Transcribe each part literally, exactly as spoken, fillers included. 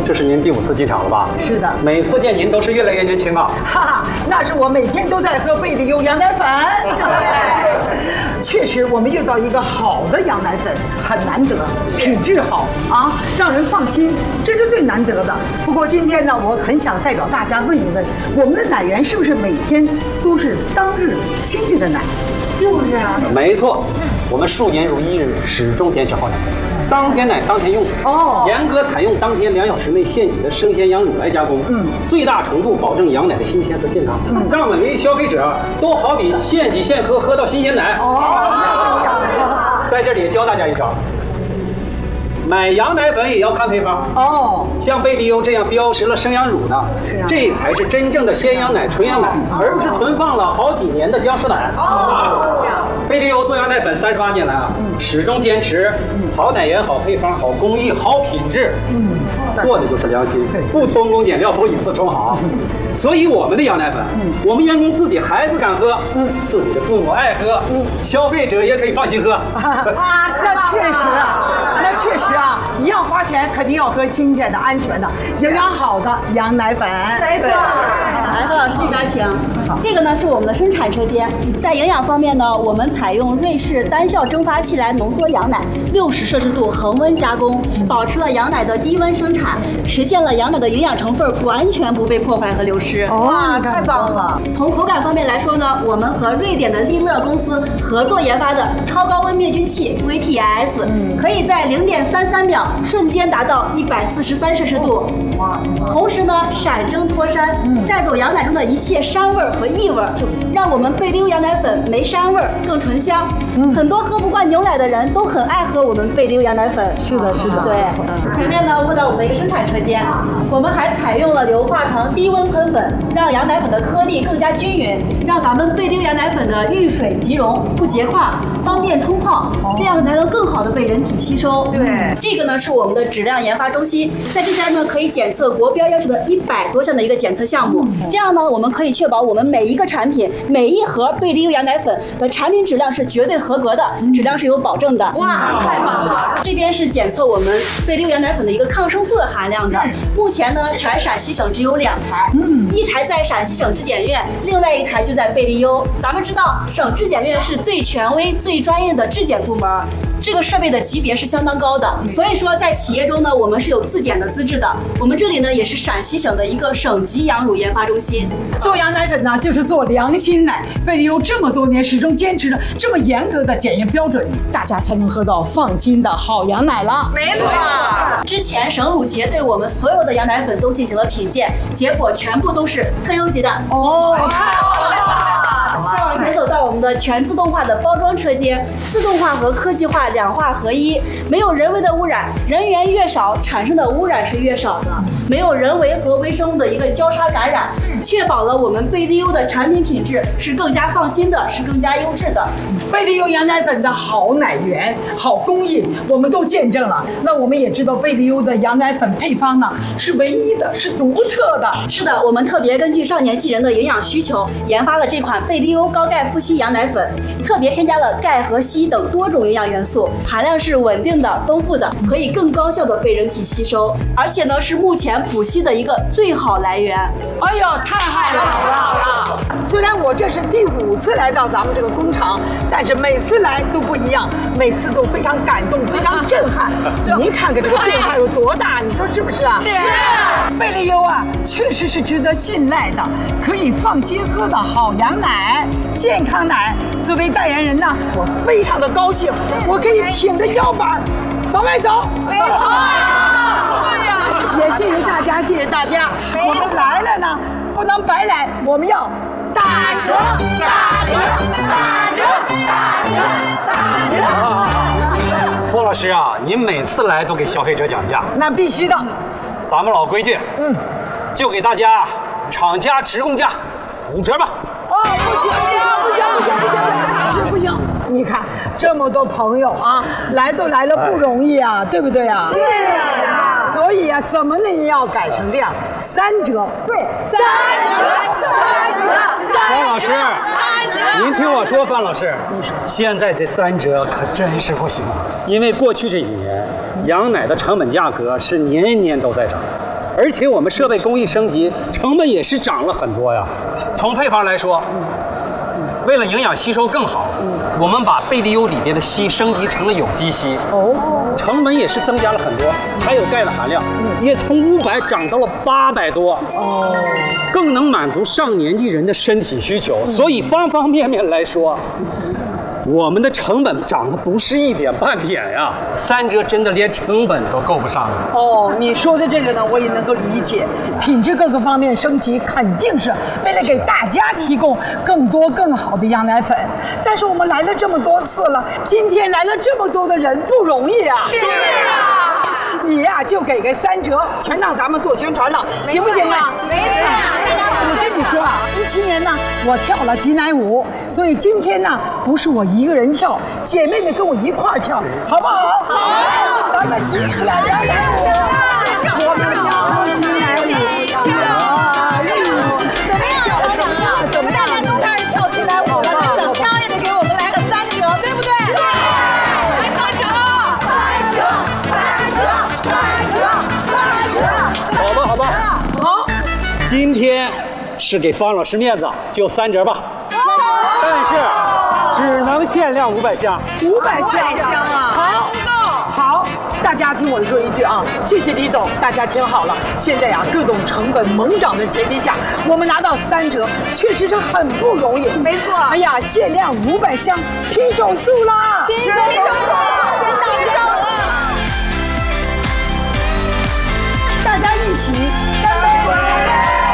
这是您第五次进场了吧？ 是的， 每次见您都是越来越年轻啊！ 哈哈，那是我每天都在喝贝利优羊奶粉。确实，我们遇到一个好的羊奶粉很难得，品质好啊，让人放心，这是最难得的。不过今天呢，我很想代表大家问一问，我们的奶源是不是每天都是当日新鲜的奶？是不是啊？ 没错，我们数年如一日，始终坚持好奶。当天奶当天用哦，严格采用当天两小时内现挤的生鲜羊乳来加工，嗯，最大程度保证羊奶的新鲜和健康，嗯，让每位消费者都好比现挤现喝，喝到新鲜奶。哦，在这里教大家一招。买羊奶粉也要看配方哦，像贝利优这样标识了生羊乳的，啊、这才是真正的鲜羊奶、纯羊奶，而不是存放了好几年的僵尸奶。哦，贝利优做羊奶粉三十八年来啊，嗯、始终坚持好奶源、好配方、好工艺、好品质，嗯，做的就是良心，不偷工减料，不以次充好。所以我们的羊奶粉，嗯、我们员工自己孩子敢喝，嗯，自己的父母爱喝，嗯，消费者也可以放心喝。 啊，那确实啊。那确实啊，一样花钱，肯定要喝新鲜的、安全的、营养好的羊奶粉。 没错。来，何老师这边请。这个呢是我们的生产车间，在营养方面呢，我们采用瑞士单效蒸发器来浓缩羊奶，六十摄氏度恒温加工，保持了羊奶的低温生产，实现了羊奶的营养成分完全不被破坏和流失。 哇，太棒了！ 从口感方面来说呢，我们和瑞典的利乐公司合作研发的超高温灭菌器 V T I S，、嗯、可以在零点三三秒瞬间达到一百四十三摄氏度，同时呢闪蒸脱膻，带走羊奶中的一切膻味和异味，让我们贝利优羊奶粉没膻味更醇香。嗯、很多喝不惯牛奶的人都很爱喝我们贝利优羊奶粉。 是的，是的。 对，前面呢问到我们的一个生产车间，我们还采用了硫化糖低温喷粉，让羊奶粉的颗粒更加均匀，让咱们贝利优羊奶粉的遇水即溶，不结块，方便冲泡，这样才能更好的被人体吸收。对，这个呢是我们的质量研发中心，在这边呢可以检测国标要求的一百多项的一个检测项目，这样呢我们可以确保我们每一个产品、每一盒贝利优羊奶粉的产品质量是绝对合格的，质量是有保证的。哇，太棒了！这边是检测我们贝利优羊奶粉的一个抗生素的含量的，目前呢全陕西省只有两台，一台在陕西省质检院，另外一台就在贝利优。咱们知道省质检院是最权威、最专业的质检部门，这个设备的级别是相当高的，所以说在企业中呢，我们是有自检的资质的。我们这里呢也是陕西省的一个省级羊乳研发中心。 做羊奶粉呢，就是做良心奶。贝利优这么多年始终坚持着这么严格的检验标准，大家才能喝到放心的好羊奶了。 没错。之前省乳协对我们所有的羊奶粉都进行了品鉴，结果全部都是特优级的。哦，太好了！再往前走到我们的全自动化的包装车间，自动化和科技化两化合一，没有人为的污染，人员越少，产生的污染是越少的，没有人为和微生物的一个交叉感染，确保了我们贝利优的产品品质是更加放心的，是更加优质的。 贝利优羊奶粉的好奶源、好工艺，我们都见证了。那我们也知道贝利优的羊奶粉配方呢是唯一的，是独特的。 是的，我们特别根据少年纪人的营养需求，研发了这款贝利优高钙富硒羊奶粉，特别添加了钙和硒等多种营养元素，含量是稳定的、丰富的，可以更高效的被人体吸收，而且呢是目前补硒的一个最好来源。 哎呦，太好了！好了，虽然我这是第五次来到咱们这个工厂，但是每次来都不一样，每次都非常感动，非常震撼。您看看这个震撼有多大，你说是不是啊？是。贝利优啊，确实是值得信赖的，可以放心喝的好羊奶、健康奶。作为代言人呢，我非常的高兴，我可以挺着腰板往外走。好，也谢谢大家，谢谢大家。我们来了呢，不能白来，我们要打折，打折，打折，打折，打折。 霍老师啊，您每次来都给消费者讲价， 那必须的。 咱们老规矩，嗯，就给大家厂家直供价五折吧。 哦，不行，不行，不行，不行，不行，不行！你看这么多朋友啊，来都来了不容易啊，对不对啊？是啊。所以啊，怎么呢也要改成这样，三折。对，三折，三折， 范老师，您听我说，范老师，你说现在这三折可真是不行，因为过去这几年，羊奶的成本价格是年年都在涨。 而且我们设备工艺升级，成本也是涨了很多呀。从配方来说，为了营养吸收更好，我们把贝利优里边的硒升级成了有机硒，哦，成本也是增加了很多，还有钙的含量也从五百涨到了八百多，哦，更能满足上年纪人的身体需求。所以方方面面来说，我们的成本涨的不是一点半点呀，三折真的连成本都够不上了。 哦，你说的这个呢，我也能够理解，品质各个方面升级，肯定是为了给大家提供更多更好的羊奶粉。但是我们来了这么多次了，今天来了这么多的人，不容易啊。是啊。你呀、啊，就给个三折，全当咱们做宣传了，行不行啊？没事。我跟你说啊，一七年呢，我跳了挤奶舞，所以今天呢，不是我一个人跳，姐妹们跟我一块儿跳，好不好？好，咱们挤起来羊奶舞，我们跳挤奶舞， 怎么样，老板啊？怎么大家都开始跳挤奶舞了？那怎么着也得给我们来个三折，对不对？对，来三折，三折，三折，三折，三折。 好吧，好吧，好，今天是给方老师面子，就三折吧。但是只能限量五百箱， 五百箱啊！好，好，大家听我说一句啊，谢谢李总，大家听好了，现在呀、啊，各种成本猛涨的前提下，我们拿到三折，确实是很不容易。 没错。 哎呀，限量五百箱，拼手速啦！ 拼手速了，拼手了！ 大家一起干杯！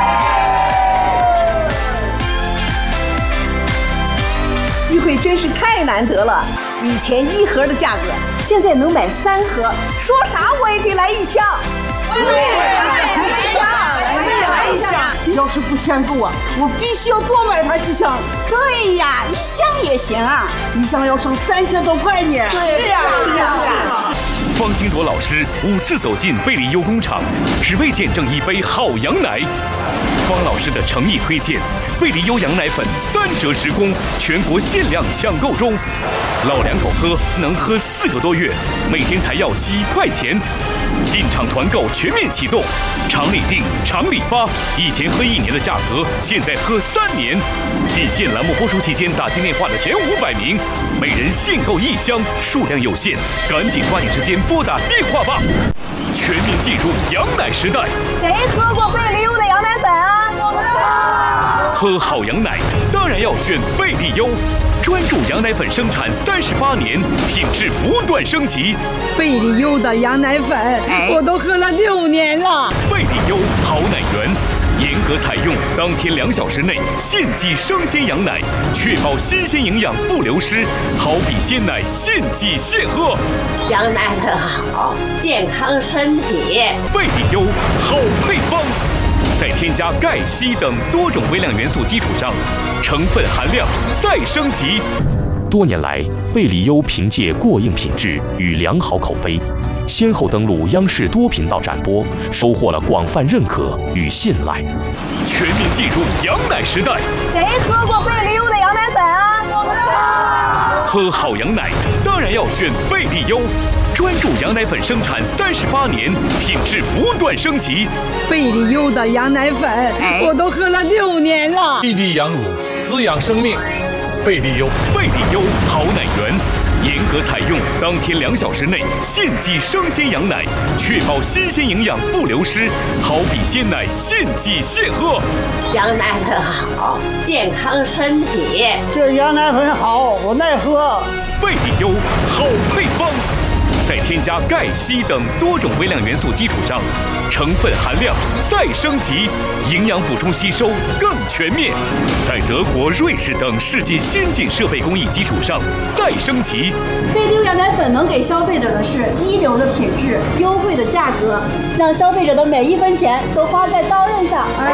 机会真是太难得了，以前一盒的价格，现在能买三盒，说啥我也得来一箱。 对，来一箱， 我也来一箱。要是不嫌够啊，我必须要多买它几箱。 对呀，一箱也行啊， 一箱要上三千多块呢。 是呀，是呀，是呀。 方金铎老师五次走进贝利优工厂，只为见证一杯好羊奶。方老师的诚意推荐，贝利优羊奶粉三折直供，全国限量抢购中。老两口喝能喝四个多月，每天才要几块钱。进场团购全面启动，厂里订，厂里发。以前喝一年的价格，现在喝三年。仅限栏目播出期间打进电话的前五百名，每人限购一箱，数量有限，赶紧抓紧时间拨打电话吧！全面进入羊奶时代。 谁喝过贝利优的羊奶粉啊？我们喝好羊奶，当然要选贝利优。专注羊奶粉生产三十八年，品质不断升级。 贝利优的羊奶粉，哎、我都喝了六年了。 贝利优好奶源，严格采用当天两小时内现挤生鲜羊奶，确保新鲜营养不流失。好比鲜奶现挤现喝， 羊奶粉好，健康身体。 贝利优好配方。在添加钙、硒等多种微量元素基础上，成分含量再升级。多年来，贝利优凭借过硬品质与良好口碑，先后登陆央视多频道展播，收获了广泛认可与信赖。全面进入羊奶时代。 谁喝过贝利优的羊奶粉啊？我们喝好羊奶，当然要选贝利优。专注羊奶粉生产三十八年，品质不断升级。 贝利优的羊奶粉，哎、我都喝了六年了。 滴滴羊乳，滋养生命。贝利优， 贝利优好奶源，严格采用当天两小时内现挤生鲜羊奶，确保新鲜营养不流失。好比鲜奶现挤现喝。 羊奶粉好，健康身体。 这羊奶粉好，我耐喝。 贝利优好配方。在添加钙、硒等多种微量元素基础上，成分含量再升级，营养补充吸收更全面。在德国、瑞士等世界先进设备工艺基础上再升级。 贝利优羊奶粉能给消费者的是一流的品质、优惠的价格，让消费者的每一分钱都花在刀刃上。哎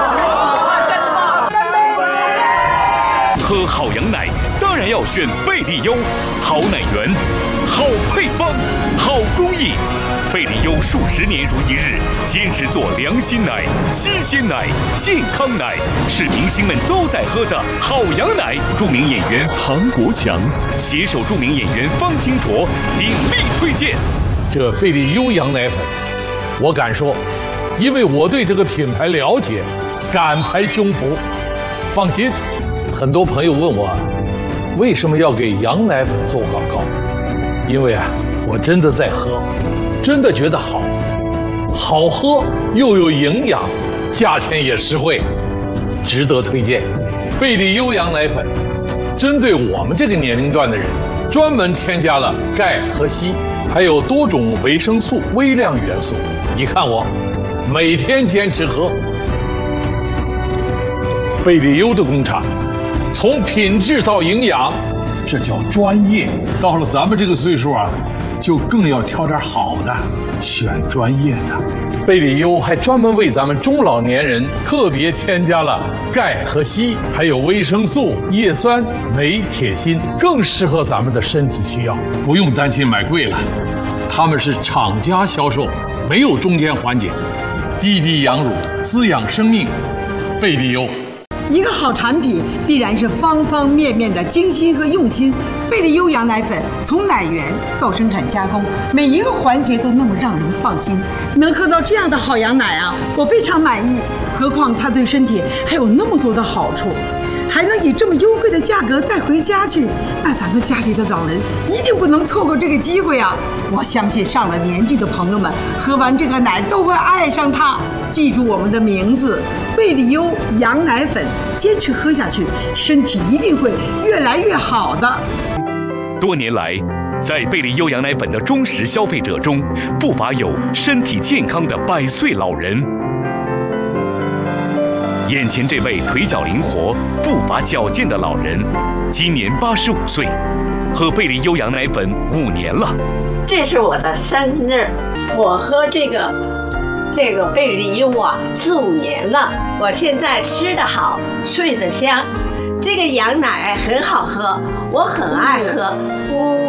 呀，喝好羊奶当然要选贝利优，好奶源。好配方，好工艺，贝利优数十年如一日，坚持做良心奶、新鲜奶、健康奶，是明星们都在喝的好羊奶。著名演员唐国强携手著名演员方清卓鼎力推荐。 这贝利优羊奶粉，我敢说， 因为我对这个品牌了解，敢拍胸脯。放心，很多朋友问我，为什么要给羊奶粉做广告？因为啊，我真的在喝，真的觉得好，好喝又有营养，价钱也实惠，值得推荐。贝利优羊奶粉，针对我们这个年龄段的人，专门添加了钙和硒，还有多种维生素、微量元素。你看我，每天坚持喝。贝利优的工厂，从品质到营养，这叫专业。到了咱们这个岁数啊，就更要挑点好的，选专业的。贝利优还专门为咱们中老年人特别添加了钙和硒，还有维生素、叶酸、镁、铁、锌，更适合咱们的身体需要，不用担心买贵了。他们是厂家销售，没有中间环节，滴滴养乳，滋养生命。贝利优。 一个好产品必然是方方面面的精心和用心。贝利优羊奶粉从奶源到生产加工，每一个环节都那么让人放心。能喝到这样的好羊奶啊，我非常满意。何况它对身体还有那么多的好处，还能以这么优惠的价格带回家去，那咱们家里的老人一定不能错过这个机会啊！我相信上了年纪的朋友们喝完这个奶都会爱上它。记住我们的名字，贝利优羊奶粉，坚持喝下去，身体一定会越来越好的。 多年来，在贝利优羊奶粉的忠实消费者中，不乏有身体健康的百岁老人。眼前这位腿脚灵活、步伐矫健的老人，今年八十五岁，喝贝利优羊奶粉五年了。 这是我的生日，我喝这个这个贝利优啊四五年了，我现在吃得好，睡得香，这个羊奶很好喝，我很爱喝。